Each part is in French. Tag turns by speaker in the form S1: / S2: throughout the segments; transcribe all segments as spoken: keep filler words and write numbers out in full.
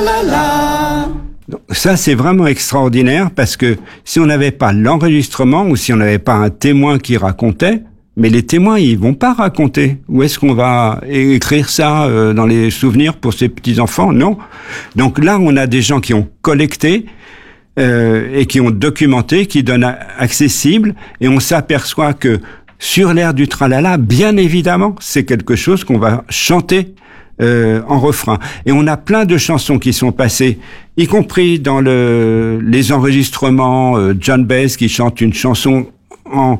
S1: Ça, c'est vraiment extraordinaire parce que si on n'avait pas l'enregistrement ou si on n'avait pas un témoin qui racontait, mais les témoins, ils vont pas raconter. Où est-ce qu'on va écrire ça euh, dans les souvenirs pour ces petits-enfants? Non. Donc là, on a des gens qui ont collecté euh, et qui ont documenté, qui donnent accessible, et on s'aperçoit que sur l'air du tralala, bien évidemment, c'est quelque chose qu'on va chanter Euh, en refrain. Et on a plein de chansons qui sont passées, y compris dans le, les enregistrements, euh, John Baez qui chante une chanson en,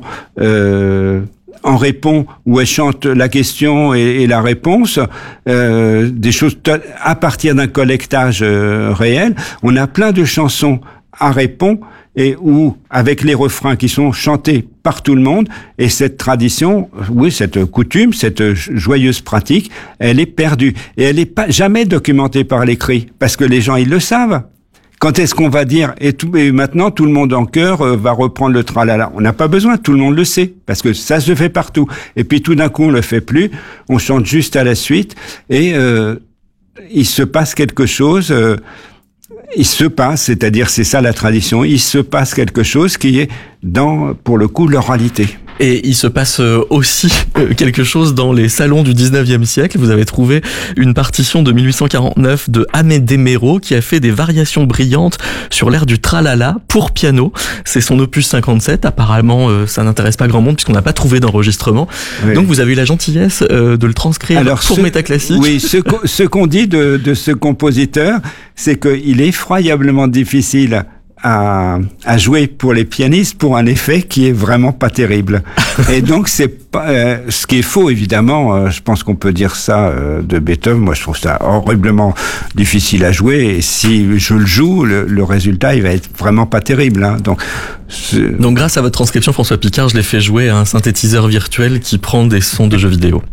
S1: euh, en répond, où elle chante la question et, et la réponse, euh, des choses à partir d'un collectage euh, réel. On a plein de chansons à répond et où, avec les refrains qui sont chantés par tout le monde, et cette tradition, oui, cette coutume, cette joyeuse pratique, elle est perdue. Et elle n'est pas jamais documentée par l'écrit, parce que les gens, ils le savent. Quand est-ce qu'on va dire, et, tout, et maintenant, tout le monde en chœur euh, va reprendre le tralala? On n'a pas besoin, tout le monde le sait, parce que ça se fait partout. Et puis tout d'un coup, on le fait plus, on chante juste à la suite, et euh, il se passe quelque chose... Euh, Il se passe, c'est-à-dire c'est ça la tradition, il se passe quelque chose qui est dans, pour le coup, l'oralité.
S2: Et il se passe aussi quelque chose dans les salons du dix-neuvième siècle. Vous avez trouvé une partition de mille huit cent quarante-neuf de Amédée Méraud qui a fait des variations brillantes sur l'air du tralala pour piano. C'est son opus cinquante-sept. Apparemment, ça n'intéresse pas grand monde puisqu'on n'a pas trouvé d'enregistrement. Oui. Donc vous avez eu la gentillesse de le transcrire Alors, pour ce, Métaclassique.
S1: Oui, ce, ce qu'on dit de, de ce compositeur, c'est qu'il est effroyablement difficile à, à jouer pour les pianistes pour un effet qui est vraiment pas terrible. Et donc c'est pas euh, ce qui est faux évidemment. Euh, je pense qu'on peut dire ça euh, de Beethoven. Moi, je trouve ça horriblement difficile à jouer. Et si je le joue, le, le résultat il va être vraiment pas terrible. Hein. Donc
S2: donc grâce à votre transcription, François Picard, je l'ai fait jouer à un synthétiseur virtuel qui prend des sons de jeux vidéo.